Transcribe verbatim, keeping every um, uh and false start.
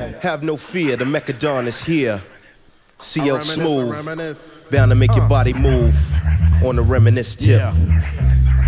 Have no fear, the Mechadon is here. C L Smooth, bound to make your body move on the reminisce tip.